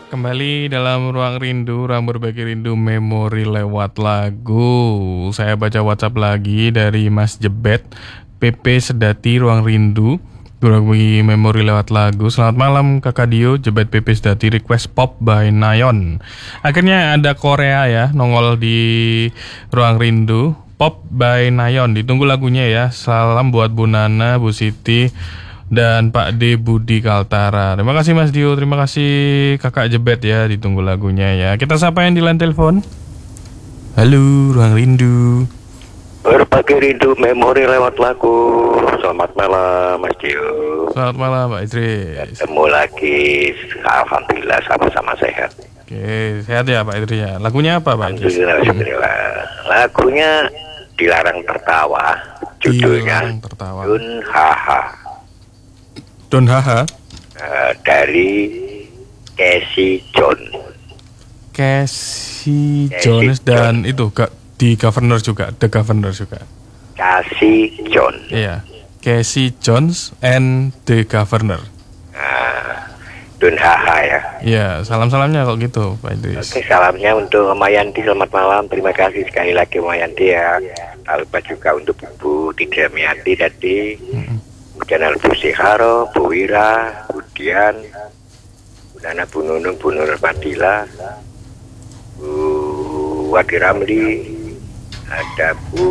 Kembali dalam ruang rindu, ruang berbagi rindu memori lewat lagu. Saya baca WhatsApp lagi dari Mas Jebet, PP Sedati Ruang Rindu, berbagi memori lewat lagu. Selamat malam Kakak Dio, Jebet PP Sedati request pop by Nayon. Akhirnya ada Korea ya, nongol di ruang rindu. Pop by Nayon, ditunggu lagunya ya. Salam buat Bu Nana, Bu Siti, dan Pak D Budi Kaltara. Terima kasih Mas Dio, terima kasih Kakak Jebet ya, ditunggu lagunya ya. Kita sapa yang di line telepon. Halo, Ruang Rindu. Berbagi rindu memori lewat lagu. Selamat malam Mas Dio. Selamat malam Pak Idris. Ketemu lagi. Alhamdulillah sama-sama sehat. Oke, sehat ya Pak Idris ya. Lagunya apa Pak Idris? Alhamdulillah. Lagunya Dilarang Tertawa. Judulnya Dilarang Tertawa. Dun Haha. Don Haha. Dari Casey John. Casey Jones dan itu di Governor juga, The Governor juga. Casey John. Iya, Casey Jones and The Governor. Dun Haha ya. Iya, salam-salamnya kok gitu Pak Idris. Oke, salamnya untuk Mayanti, selamat malam. Terima kasih sekali lagi Mayanti ya. Lupa juga untuk Bu Tidamiati tadi. Kemudian Bu Siharo, Bu Wira, Bu Dian, Bu Nana, Bu Nunung, Bu Nur Fadila, Bu Wadi Ramli, ada Bu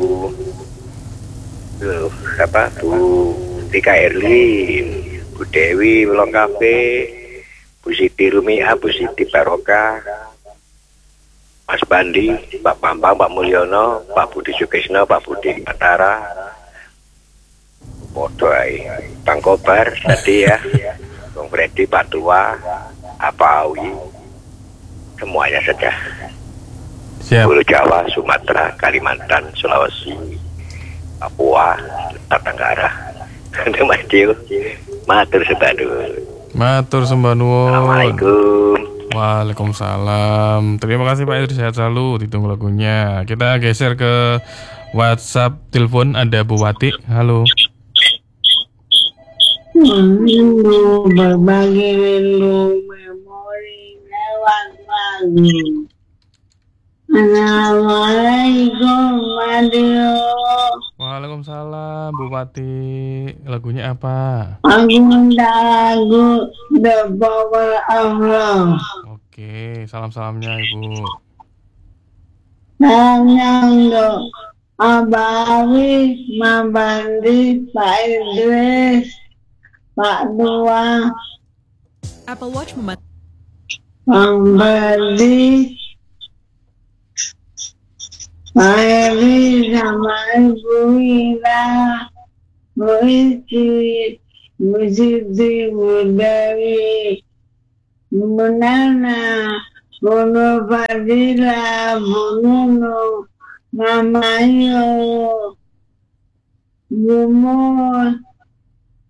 Tika Erlin, Bu Dewi Belong Cafe, Bu Siti Rumia, Bu Siti Baroka, Mas Bandi, Pak Bambang, Pak Mulyono, Pak Budi Sukesno, Pak Budi Batara, Podoi, Bang Kobar tadi ya, Bang Freddy, Pak Tua, Apa Awi, semuanya saja. Siap. Pulau Jawa, Sumatera, Kalimantan, Sulawesi, Papua, Nusa Tenggara. Mas Dio, matur sembah nuwun. Matur sembah nuwun. Assalamualaikum. Waalaikumsalam. Terima kasih Pak Idris, sehat selalu. Ditunggu lagunya. Kita geser ke WhatsApp telepon, ada Bu Wati. Halo. Rindu berbagi rindu memori lewat lagu. Assalamualaikum Madio. Waalaikumsalam Bu Wati. Lagunya apa? Aku minta lagu The Power of Love. Oke, salam-salamnya Ibu. Salamnya untuk Abawi, Mabandi, Pak Idris, Pak Tua, Apple Watch membantu Bang Berdi, Pak Eri sama Ibu Ira, Bu Isi, Bu Siti, Bu Dewi, Bu Nana, Bu Nur Fadila, Bu Nunu, Mama Yo, Bu Mur,